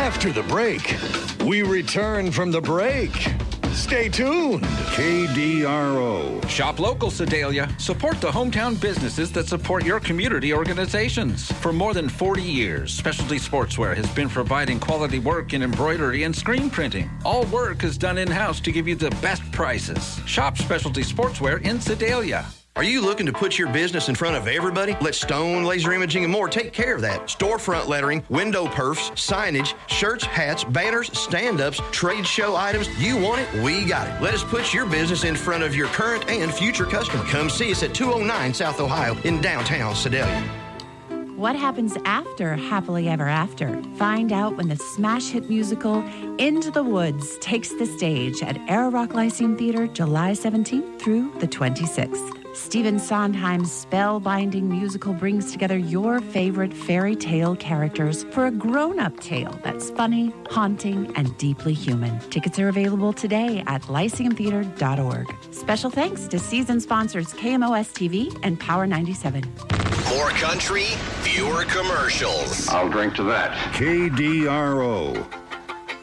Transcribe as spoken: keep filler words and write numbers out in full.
After the break, we return from the break. Stay tuned. K D R O. Shop local, Sedalia. Support the hometown businesses that support your community organizations. For more than forty years, Specialty Sportswear has been providing quality work in embroidery and screen printing. All work is done in-house to give you the best prices. Shop Specialty Sportswear in Sedalia. Are you looking to put your business in front of everybody? Let Stone Laser Imaging and more take care of that. Storefront lettering, window perfs, signage, shirts, hats, banners, stand-ups, trade show items. You want it? We got it. Let us put your business in front of your current and future customer. Come see us at two oh nine South Ohio in downtown Sedalia. What happens after Happily Ever After? Find out when the smash hit musical Into the Woods takes the stage at Air Rock Lyceum Theater July seventeenth through the twenty-sixth. Stephen Sondheim's spellbinding musical brings together your favorite fairy tale characters for a grown-up tale that's funny, haunting, and deeply human. Tickets are available today at lyceum theater dot org. Special thanks to season sponsors K M O S T V and Power ninety-seven. More country, fewer commercials. I'll drink to that. K D R O.